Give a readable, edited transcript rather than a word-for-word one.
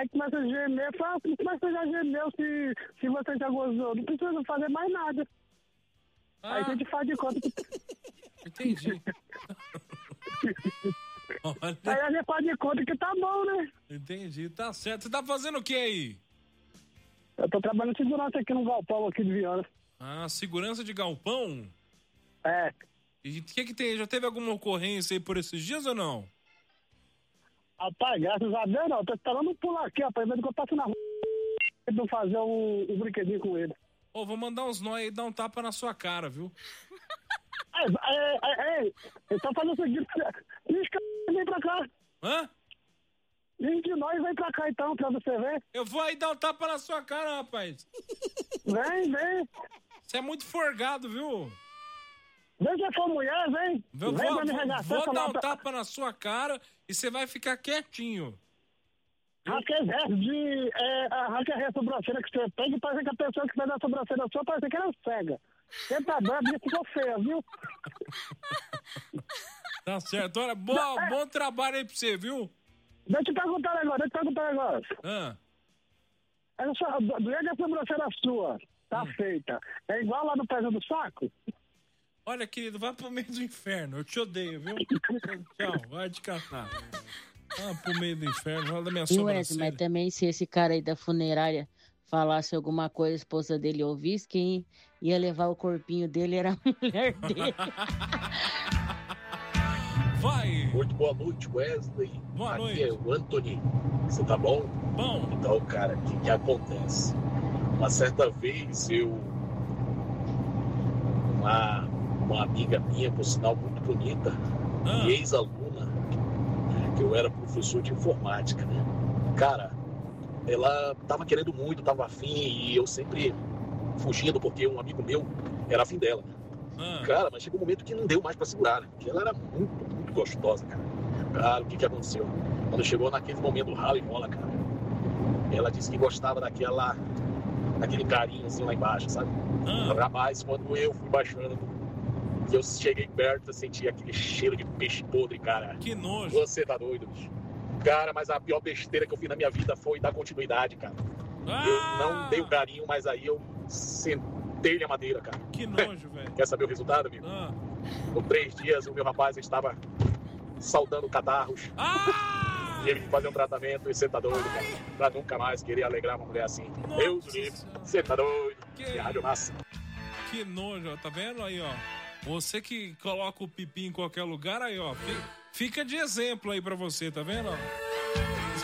Aí começa a gemer, fala, como é que você já gemeu se você já gozou? Não precisa fazer mais nada. Aí a gente faz de conta que... Entendi. Olha, Aí a gente faz de conta que tá bom, né? entendi, tá certo. Você tá fazendo o que aí? Eu tô trabalhando de segurança aqui no galpão aqui de Viana. Ah, segurança de galpão? É. E o que tem? Já teve alguma ocorrência aí por esses dias ou não? Rapaz, graças a Deus não. Tô esperando pular aqui, rapaz. Vendo que eu passo na rua pra fazer um brinquedinho com ele. Ô, vou mandar uns nó aí e dar um tapa na sua cara, viu? Então faz o seguinte, vem pra cá. Hã? Vem de nós, vem pra cá então, pra você ver. Eu vou aí dar um tapa na sua cara, rapaz. Vem. Você é muito forgado, viu? Vem se for mulher, vem. Eu Vem pra me regaçar. vou dar um tapa na sua cara e você vai ficar quietinho. Arranca a sobrancelha que você tem, que parece que a pessoa que fez a sobrancelha sua parece que ela é cega. Você tá doido, a ficou feia, viu? Tá certo. Olha, bom trabalho aí pra você, viu? Deixa eu te perguntar um negócio. Do jeito que a sobrancelha sua tá feita, é igual lá no peso do saco? Olha, querido, vai pro meio do inferno. Eu te odeio, viu? Tchau, vai te catar. Ah, pro meio do inferno, fala da minha sobrancelha. Mas também se esse cara aí da funerária falasse alguma coisa, a esposa dele ouvisse, quem ia levar o corpinho dele era a mulher dele. Vai! Muito boa noite, Wesley. Boa Aqui noite. é o Anthony. Você tá bom? Bom. Então, cara, o que acontece? Uma certa vez uma amiga minha, por sinal muito bonita, e ex-aluna, que eu era professor de informática, né? Cara, ela tava querendo muito, tava afim, e eu sempre fugindo, porque um amigo meu era afim dela. Cara, mas chegou um momento que não deu mais pra segurar, né? Porque ela era muito, muito gostosa, cara. Cara, o que aconteceu? Quando chegou naquele momento do ralo e rola, cara, ela disse que gostava daquele carinho assim lá embaixo, sabe? Rapaz, quando eu fui baixando, que eu cheguei perto, eu senti aquele cheiro de peixe podre, cara. Que nojo. Você tá doido, bicho. Cara, mas a pior besteira que eu fiz na minha vida foi dar continuidade, cara. Eu não dei o carinho, mas aí eu sentei-lhe a madeira, cara. Que nojo, velho. Quer saber o resultado, amigo? Por 3 dias, o meu rapaz estava saudando catarros. E ele fazer um tratamento e você tá doido, cara. Pra nunca mais querer alegrar uma mulher assim. Deus do livre. Você tá doido. Que rádio massa. Que nojo, ó. Tá vendo aí, ó? Você que coloca o pipi em qualquer lugar aí, ó. Fica de exemplo aí pra você, tá vendo? Ó?